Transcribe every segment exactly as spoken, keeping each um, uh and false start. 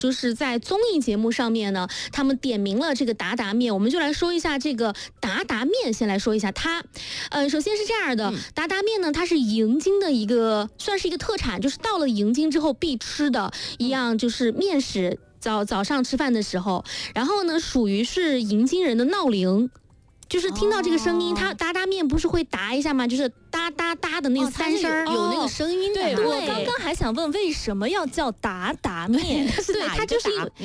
就是在综艺节目上面呢，他们点名了这个达达面，我们就来说一下这个达达面。先来说一下它，呃，首先是这样的，达达面呢，它是迎津的一个，算是一个特产，就是到了迎津之后必吃的一样，就是面食。早早上吃饭的时候，然后呢，属于是迎津人的闹铃。就是听到这个声音，它达达面不是会答一下吗？就是哒哒哒的那三声、 哦、有, 有那个声音的。 对，对我刚刚还想问，为什么要叫达达面？ 对，它就是、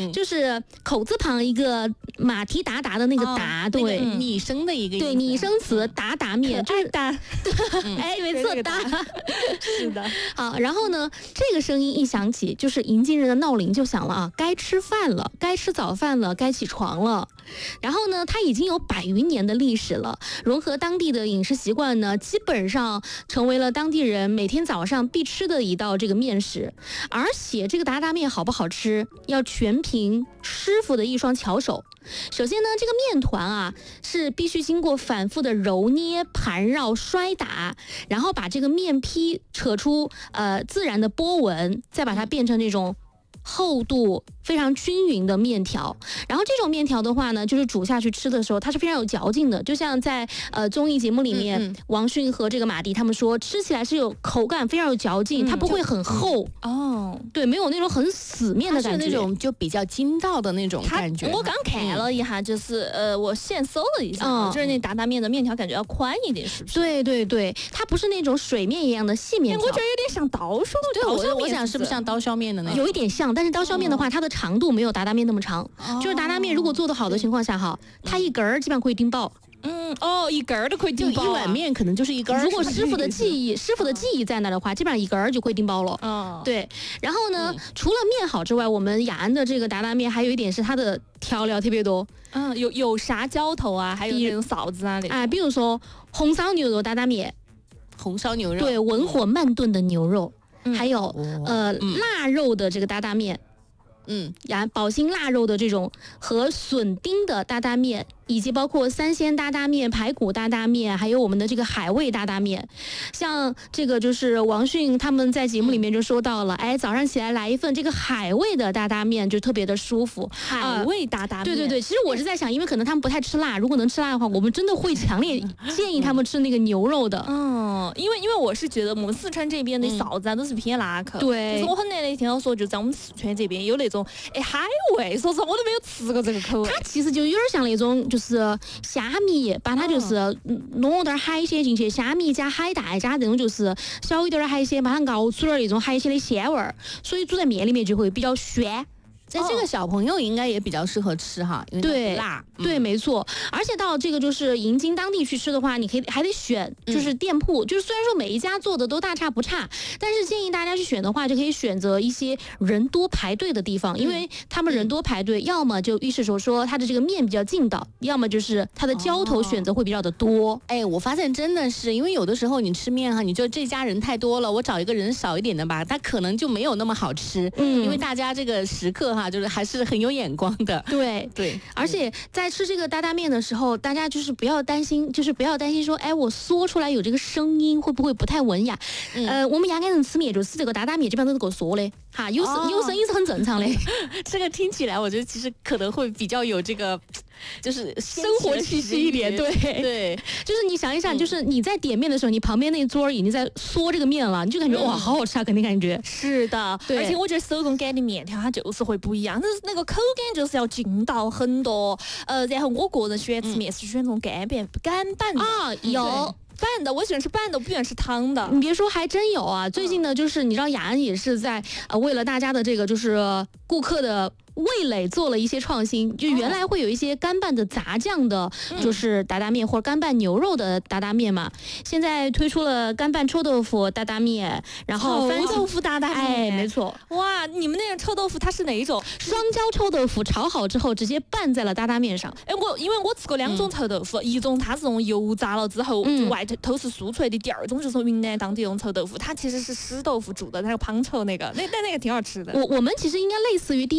就是口字旁一个马蹄达达的那个达，哦、对， 那个拟声的一个对拟声词达达面，就是达，哎，没错，达， 是的。 好，然后呢，这个声音一响起，就是迎津人的闹铃就响了啊，该吃饭了，该吃早饭了，该起床了。然后呢，它已经有百余年的历史了，融合当地的饮食习惯呢，基本上成为了当地人每天早上必吃的一道这个面食。而且这个达达面好不好吃，要全凭师傅的一双巧手。首先呢，这个面团啊是必须经过反复的揉捏、盘绕、摔打，然后把这个面坯扯出呃自然的波纹，再把它变成那种厚度非常均匀的面条。然后这种面条的话呢，就是煮下去吃的时候，它是非常有嚼劲的。就像在呃综艺节目里面，嗯嗯王迅和这个马迪他们说，吃起来是有口感，非常有嚼劲，嗯、它不会很厚、嗯、哦，对，没有那种很死面的感觉， 它是那种就比较筋道的那种感觉。 我刚看了一下，就是呃，我现搜了一下，嗯、就是那达达面的面条感觉要宽一点，是不是？ 对对对，它不是那种水面一样的细面条， 我觉得有点像刀削。 对，我我想是不是像刀削面的那种？ 有一点像。但是刀削面的话，它的长度没有达达面那么长，哦、就是达达面如果做得好的情况下哈，它一根儿基本上可以顶饱。 嗯，哦，一根儿都可以顶饱、啊， 一碗面可能就是一根儿。 如果师傅的技艺，师傅的技艺在那的话，基本上一根儿就可以顶饱了。 哦， 对。然后呢、嗯，除了面好之外，我们雅安的这个达达面还有一点是它的调料特别多。 嗯，有有啥浇头啊？还有那种臊子啊？ 哎，比如说红烧牛肉达达面， 红烧牛肉， 对，文火慢炖的牛肉，嗯、还有、哦、呃、嗯、腊肉的这个达达面。嗯，然宝兴腊肉的这种和笋丁的达达面，以及包括三鲜达达面、排骨达达面，还有我们的这个海味达达面。像这个就是王迅他们在节目里面就说到了，哎，早上起来来一份这个海味的达达面就特别的舒服。 海味达达面、呃， 对对对，其实我是在想，因为可能他们不太吃辣，如果能吃辣的话，我们真的会强烈建议他们吃那个牛肉的。 嗯，因为因为我是觉得我们四川这边的臊子啊都是偏辣口。 对、 嗯，就是我很难的听到说，就在我们四川这边有那种哎海味，说实话我都没有吃过这个口味。 它其实就有点像那种就是虾米，把它就是弄点海鲜进去，虾米加海带加这种就是小一点的海鲜，把它熬出点那种海鲜的鲜味儿，所以煮在面里面就会比较鲜。 在这个小朋友应该也比较适合吃哈，因为对辣， 嗯、对，没错。而且到这个就是迎津当地去吃的话，你可以还得选，就是店铺，嗯、就是虽然说每一家做的都大差不差，但是建议大家去选的话，就可以选择一些人多排队的地方，因为他们人多排队，要么就预示着说它的这个面比较劲道，要么就是它的浇头选择会比较的多。哦、 哎，我发现真的是，因为有的时候你吃面哈，你就这家人太多了，我找一个人少一点的吧，它可能就没有那么好吃，嗯，因为大家这个食客。就是还是很有眼光的， 对对， 而且在吃这个达达面的时候，大家就是不要担心，就是不要担心说，哎，我嗦出来有这个声音会不会不太文雅？嗯、呃，我们雅安人吃面就吃这个达达面，基本上都是够嗦的，哈，有、哦、有声音是很正常的。 这个听起来，我觉得其实可能会比较有这个。就是生活气息一点，对对， 就是你想一想，就是你在点面的时候，你旁边那桌已经在嗦这个面了，你就感觉、嗯、哇，好好吃啊，肯定感觉是的。对，而且我觉得手工擀的面条它就是会不一样，就是那个口感就是要劲道很多。呃，然后我个人喜欢吃面是选那种干拌干拌的啊，有。 拌的，我喜欢吃拌的，我不喜欢吃汤的。 你别说，还真有啊！最近呢，就是你知道雅安也是在呃为了大家的这个就是顾客的味蕾做了一些创新，就原来会有一些干拌的杂酱的，就是达达面或者干拌牛肉的达达面嘛，现在推出了干拌臭豆腐达达面，然后臭豆腐达达面， 哎，没错。 哇，你们那个臭豆腐它是哪一种？ 双椒臭豆腐炒好之后直接拌在了达达面上。 哎，我因为我吃过两种臭豆腐，嗯、一种它是用油炸了之后，嗯、外头是酥脆的；第二种就是云南当地用臭豆腐，它其实是湿豆腐煮的那个胖臭那个，那但那个挺好吃的。 我我们其实应该类似于第一种，但是。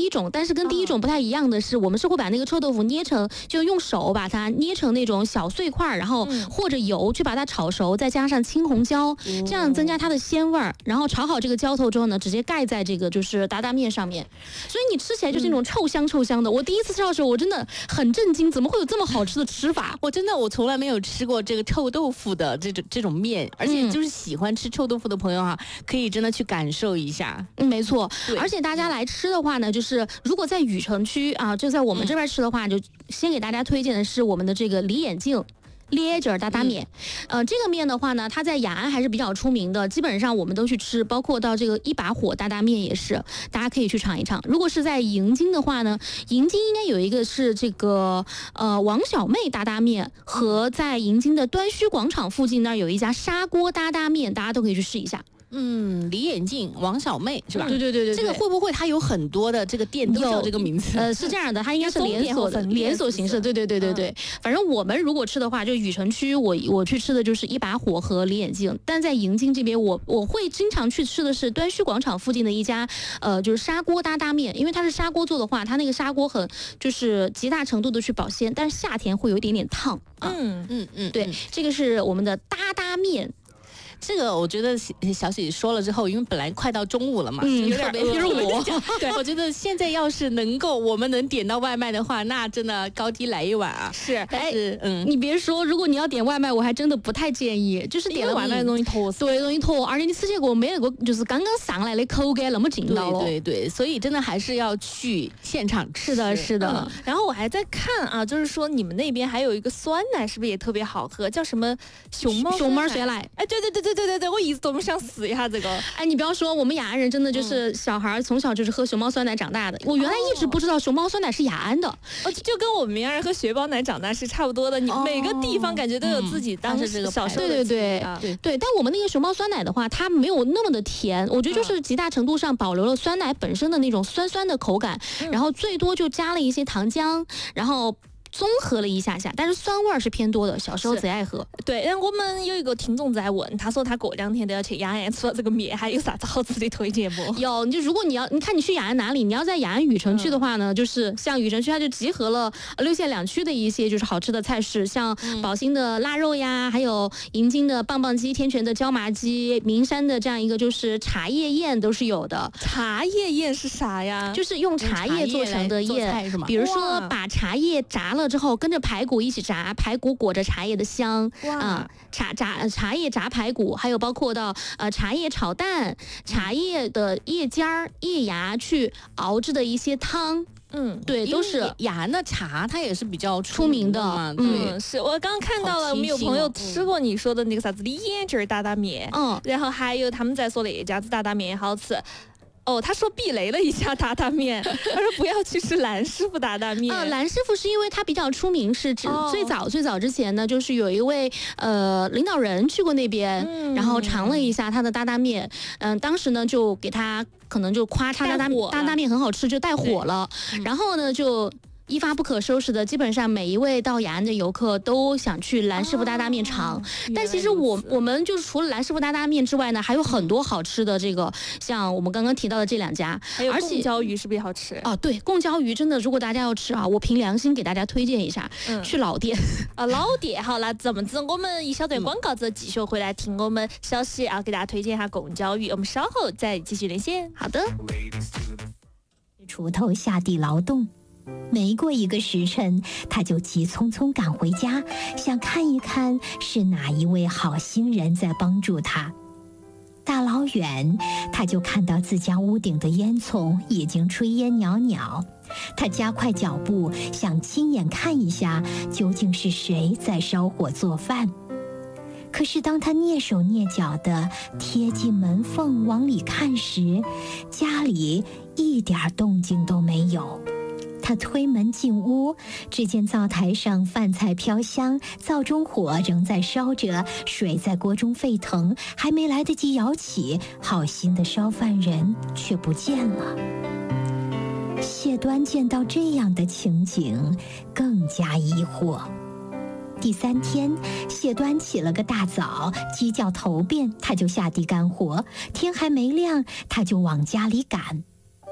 是跟第一种不太一样的是，我们是会把那个臭豆腐捏成，就用手把它捏成那种小碎块，然后或者油去把它炒熟，再加上青红椒，这样增加它的鲜味儿。然后炒好这个浇头之后呢，直接盖在这个就是达达面上面，所以你吃起来就是那种臭香臭香的。我第一次吃到的时候，我真的很震惊，怎么会有这么好吃的吃法？ 我真的我从来没有吃过这个臭豆腐的这种这种面，而且就是喜欢吃臭豆腐的朋友哈，可以真的去感受一下。 嗯，没错。而且大家来吃的话呢，就是如果在雨城区啊，就在我们这边吃的话，就先给大家推荐的是我们的这个李眼镜列姐达达面，呃，这个面的话呢，它在雅安还是比较出名的，基本上我们都去吃，包括到这个一把火达达面也是，大家可以去尝一尝。如果是在迎津的话呢，迎津应该有一个是这个呃王小妹达达面，和在迎津的端虚广场附近那儿有一家砂锅达达面，大家都可以去试一下。 嗯，李眼镜王小妹是吧？ 对对对对， 这个会不会它有很多的这个店都叫这个名字？ 呃，是这样的，它应该是连锁的连锁形式。对对对对对，反正我们如果吃的话，就雨城区我我去吃的就是一把火和李眼镜，但在迎津这边我我会经常去吃的是端虚广场附近的一家呃就是砂锅达达面，因为它是砂锅做的话，它那个砂锅很就是极大程度的去保鲜，但是夏天会有一点点烫啊。 嗯嗯嗯， 对，这个是我们的达达面。 这个我觉得小喜说了之后，因为本来快到中午了嘛， 嗯， 有点没就是我。 对，我觉得现在要是能够我们能点到外卖的话，那真的高低来一碗啊。 是， 但是嗯， 你别说，如果你要点外卖，我还真的不太建议，就是点了外卖容易拖，对，容易拖，而且你吃起过没那个就是刚刚上来的口感那么劲道了。 对对对，所以真的还是要去现场吃。 是的，是的。 嗯、然后我还在看啊，就是说你们那边还有一个酸奶，是不是也特别好喝？叫什么熊猫熊猫酸奶？ 哎，对对对对对对对，我一直都我想试一下这个。 哎，你不要说，我们雅安人真的就是小孩从小就是喝熊猫酸奶长大的。我原来一直不知道熊猫酸奶是雅安的， 哦，就跟我们绵阳人喝雪宝奶长大是差不多的。你每个地方感觉都有自己当时这个小时候的。 对对对对，但我们那个熊猫酸奶的话，它没有那么的甜，我觉得就是极大程度上保留了酸奶本身的那种酸酸的口感，然后最多就加了一些糖浆，然后综合了一下下，但是酸味是偏多的。小时候贼爱喝。 对，然后我们有一个听众在问，他说他过两天都要去雅安吃这个面，还有啥子好吃的推荐不？ 有，你就如果你要，你看你去雅安哪里？你要在雅安雨城区的话呢，嗯、就是像雨城区，它就集合了六县两区的一些就是好吃的菜式，像宝兴的腊肉呀，还有迎津的棒棒鸡、天泉的椒麻鸡、名山的这样一个就是茶叶宴都是有的。 茶叶宴是啥呀？ 就是用茶叶做成的宴，比如说把茶叶炸了之后，跟着排骨一起炸，排骨裹着茶叶的香啊、呃，茶炸茶叶炸排骨，还有包括到呃茶叶炒蛋、茶叶的叶尖儿、叶芽去熬制的一些汤。嗯，对，都是雅安的茶，它也是比较出名的嘛。 嗯，对是我刚看到了，我们有朋友吃过你说的那个啥子李眼镜达达面，嗯，然后还有他们在说那家子达达面也好吃。哦，他说避雷了一下达达面，他说不要去吃蓝师傅达达面。 啊、呃，蓝师傅是因为他比较出名，是指最早、哦、最早之前呢，就是有一位呃领导人去过那边，嗯、然后尝了一下他的达达面，嗯、呃，当时呢就给他可能就夸他达达达达面很好吃，就带火了，然后呢就一发不可收拾的，基本上每一位到雅安的游客都想去蓝师傅达达面尝。哦、但其实我我们就是除了蓝师傅达达面之外呢，还有很多好吃的，这个像我们刚刚提到的这两家， 还有贡椒鱼是不是也好吃？ 哦，对，贡椒鱼真的，如果大家要吃啊，我凭良心给大家推荐一下，嗯、去老店啊，老店。好，那这么子，我们一小段广告之后继续回来听我们小喜啊给大家推荐一下贡椒鱼，我们稍后再继续连线。 好的。 锄头下地劳动。没过一个时辰，他就急匆匆赶回家，想看一看是哪一位好心人在帮助他。大老远，他就看到自家屋顶的烟囱已经炊烟袅袅。他加快脚步，想亲眼看一下究竟是谁在烧火做饭。可是当他蹑手蹑脚地贴近门缝往里看时，家里一点动静都没有。他推门进屋，只见灶台上饭菜飘香，灶中火仍在烧着，水在锅中沸腾，还没来得及舀起，好心的烧饭人却不见了。谢端见到这样的情景，更加疑惑。第三天，谢端起了个大早，鸡叫头遍，他就下地干活，天还没亮，他就往家里赶。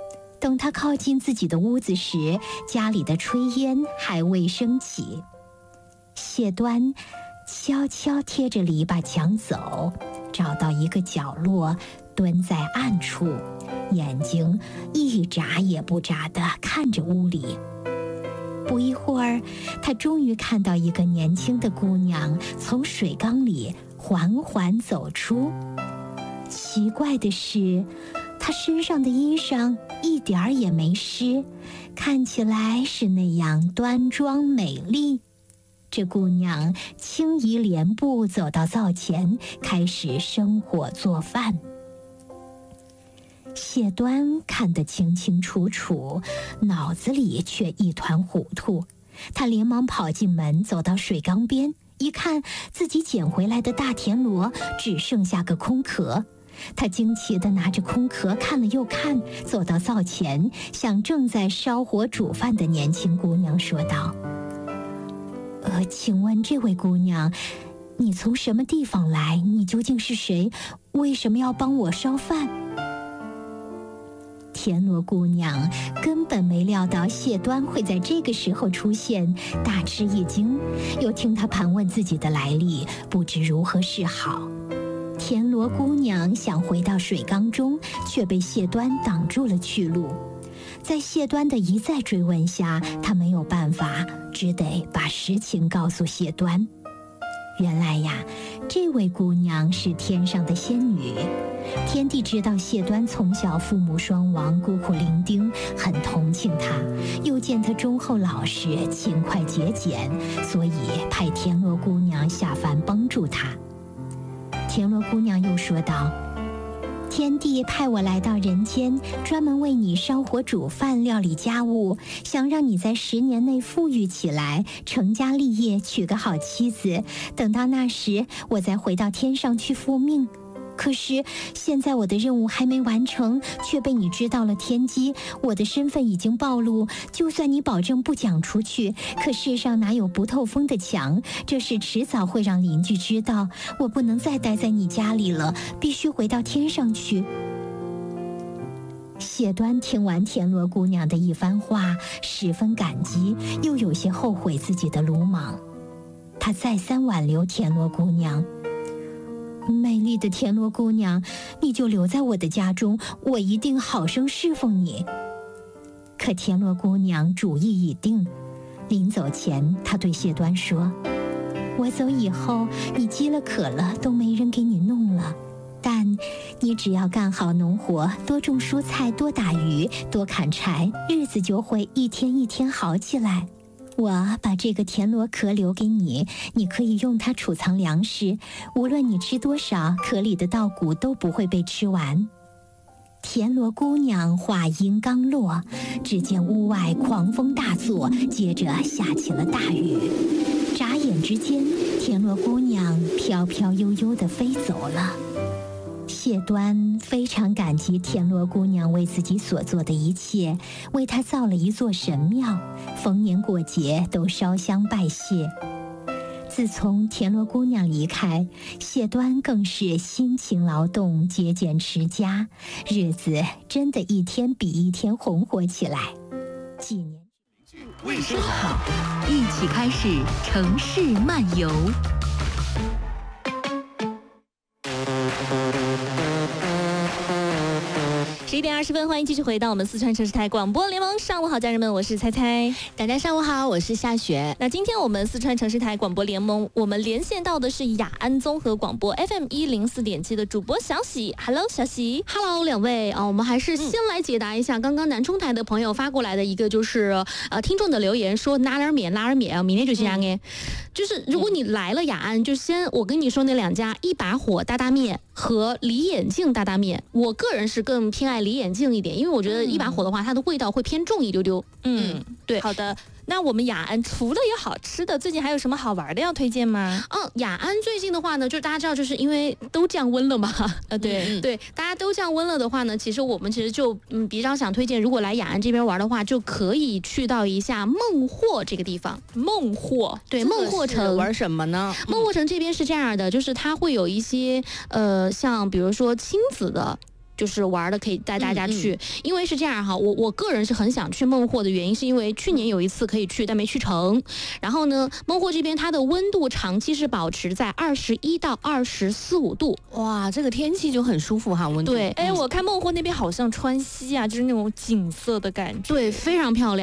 等他靠近自己的屋子时，家里的炊烟还未升起。谢端悄悄贴着篱笆墙走，找到一个角落，蹲在暗处，眼睛一眨也不眨地看着屋里。不一会儿，他终于看到一个年轻的姑娘从水缸里缓缓走出。奇怪的是，她身上的衣裳一点儿也没湿，看起来是那样端庄美丽。这姑娘轻移莲步走到灶前，开始生火做饭。谢端看得清清楚楚，脑子里却一团糊涂。他连忙跑进门，走到水缸边，一看自己捡回来的大田螺只剩下个空壳。他惊奇地拿着空壳看了又看，走到灶前，向正在烧火煮饭的年轻姑娘说道：呃，请问这位姑娘，你从什么地方来？你究竟是谁？为什么要帮我烧饭？田螺姑娘根本没料到谢端会在这个时候出现，大吃一惊，又听他盘问自己的来历，不知如何是好。田螺姑娘想回到水缸中，却被谢端挡住了去路。在谢端的一再追问下，她没有办法，只得把实情告诉谢端。原来呀，这位姑娘是天上的仙女。天帝知道谢端从小父母双亡，孤苦伶仃，很同情她，又见她忠厚老实，勤快节俭，所以派田螺姑娘下凡帮助她。田螺姑娘又说道：天帝派我来到人间，专门为你烧火煮饭，料理家务，想让你在十年内富裕起来，成家立业，娶个好妻子。等到那时，我再回到天上去复命。可是现在我的任务还没完成，却被你知道了天机，我的身份已经暴露。就算你保证不讲出去，可世上哪有不透风的墙？这事迟早会让邻居知道，我不能再待在你家里了，必须回到天上去。谢端听完田螺姑娘的一番话，十分感激，又有些后悔自己的鲁莽。他再三挽留田螺姑娘：美丽的田螺姑娘，你就留在我的家中，我一定好生侍奉你。可田螺姑娘主意已定，临走前，她对谢端说：我走以后，你饥了渴了都没人给你弄了，但你只要干好农活，多种蔬菜，多打鱼，多砍柴，日子就会一天一天好起来。我把这个田螺壳留给你，你可以用它储藏粮食，无论你吃多少，壳里的稻谷都不会被吃完。田螺姑娘话音刚落，只见屋外狂风大作，接着下起了大雨。眨眼之间，田螺姑娘飘飘悠悠地飞走了。谢端非常感激田螺姑娘为自己所做的一切，为她造了一座神庙，逢年过节都烧香拜谢。自从田螺姑娘离开，谢端更是辛勤劳动，节俭持家，日子真的一天比一天红火起来。几年卫生好，一起开始城市漫游。 十一点二十分，欢迎继续回到我们四川城市台广播联盟。上午好，家人们，我是猜猜。 大家上午好，我是夏雪。 那今天我们四川城市台广播联盟，我们连线到的是雅安综合广播 F M 一零四点七的主播小喜。Hello， 小喜。 Hello， 两位啊，我们还是先来解答一下刚刚南充台的朋友发过来的一个，就是呃听众的留言说拿点免拿点免啊，明天就这样哎。就是如果你来了雅安，就先我跟你说那两家一把火大大面和梨眼镜大大面，我个人是更偏爱梨眼镜一点，因为我觉得一把火的话，它的味道会偏重一丢丢。 嗯，对，好的。那我们雅安除了有好吃的，最近还有什么好玩的要推荐吗？ 嗯，雅安最近的话呢，就是大家知道，就是因为都降温了嘛， 呃，对、 嗯、对，大家都降温了的话呢，其实我们其实就嗯比较想推荐，如果来雅安这边玩的话，就可以去到一下孟获这个地方。 孟获， 对，孟获城玩什么呢？ 孟获城这边是这样的，就是它会有一些呃，像比如说亲子的。 就是玩的，可以带大家去。嗯嗯，因为是这样哈，我我个人是很想去孟获的原因，是因为去年有一次可以去，但没去成。然后呢，孟获这边它的温度长期是保持在二十一到二十四五度， 哇，这个天气就很舒服哈，温度。 对， 哎，我看孟获那边好像川西啊，就是那种景色的感觉， 对，非常漂亮。